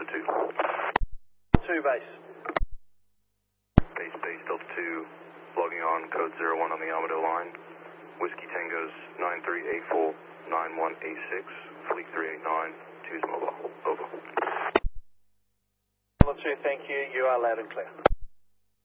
Delta 2. 2 base. Base Delta 2, logging on code 01 on the Armadillo line. Whiskey Tango's 93849186, Fleet 389, 2's mobile. Over. Delta 2, thank you. You are loud and clear.